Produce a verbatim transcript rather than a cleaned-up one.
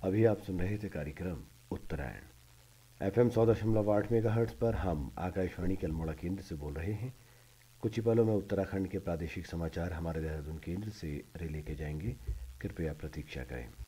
अभी आप सुन रहे थे कार्यक्रम उत्तरायण। एफ एम सौ दशमलव आठ मेगा हर्ट्स पर हम आकाशवाणी के अल्मोड़ा केंद्र से बोल रहे हैं। कुछ ही पलों में उत्तराखंड के प्रादेशिक समाचार हमारे देहरादून केंद्र से रिले के जाएंगे। कृपया प्रतीक्षा करें।